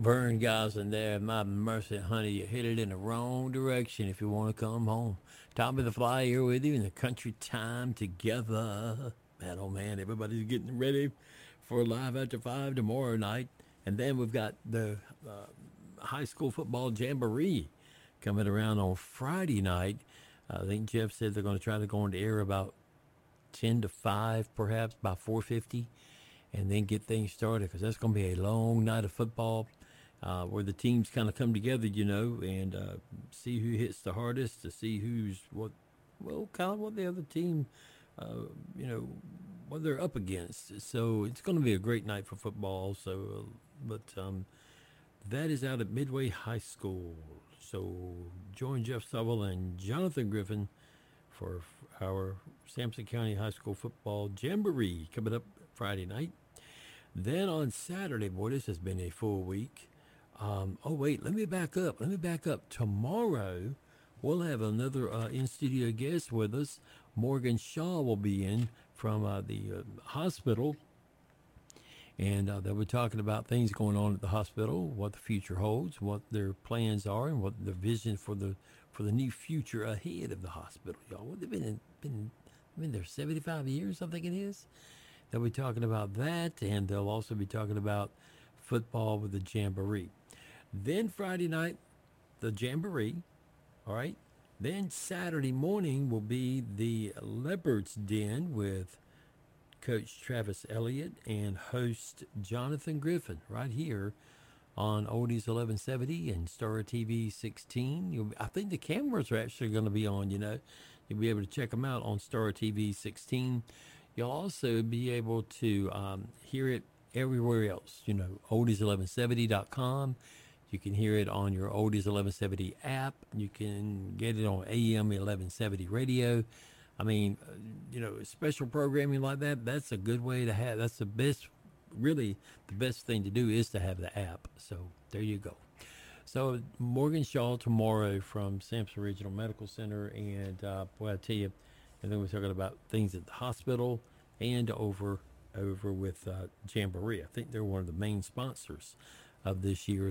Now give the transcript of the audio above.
Vern Gosling there. My mercy, honey, you hit it in the wrong direction if you want to come home. Top of the fly here with you in the country time together. Man, oh man, everybody's getting ready for Live After 5 tomorrow night. And then we've got the high school football jamboree coming around on Friday night. I think Jeff said they're going to try to go into air about 10 to 5, perhaps by 4:50, and then get things started because that's going to be a long night of football where the teams kind of come together, and see who hits the hardest to see who's kind of what the other team, uh, you know, what they're up against. So it's going to be a great night for football. So, but that is out at Midway High School. So join Jeff Suttle and Jonathan Griffin for our Sampson County High School football jamboree coming up Friday night. Then on Saturday, boy, this has been a full week. Oh wait, let me back up. Tomorrow, we'll have another in studio guest with us. Morgan Shaw will be in from the hospital, and they'll be talking about things going on at the hospital, what the future holds, what their plans are, and what their vision for the new future ahead of the hospital. Y'all, what they've been there 75 years, I think it is. They'll be talking about that, and they'll also be talking about football with the jamboree. Then Friday night, the jamboree. All right. Then Saturday morning will be the Leopard's Den with Coach Travis Elliott and host Jonathan Griffin right here on Oldies 1170 and Star TV 16. I think the cameras are actually going to be on, You'll be able to check them out on Star TV 16. You'll also be able to hear it everywhere else, oldies1170.com. You can hear it on your Oldies 1170 app. You can get it on AM 1170 radio. I mean, special programming like that, that's a good way to have. That's the best, really, the best thing to do is to have the app. So there you go. So Morgan Shaw tomorrow from Sampson Regional Medical Center. And boy, I tell you, and then we're talking about things at the hospital and over with Jamboree. I think they're one of the main sponsors of this year's